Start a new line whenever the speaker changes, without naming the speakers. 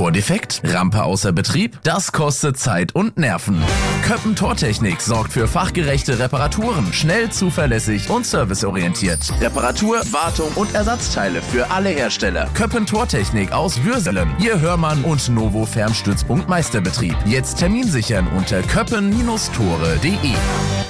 Tordefekt? Rampe außer Betrieb? Das kostet Zeit und Nerven. Köppen Tortechnik sorgt für fachgerechte Reparaturen, schnell, zuverlässig und serviceorientiert. Reparatur, Wartung und Ersatzteile für alle Hersteller. Köppen Tortechnik aus Würselen, Ihr Hörmann und Novo Fernstützpunkt Meisterbetrieb. Jetzt Termin sichern unter köppen-tore.de.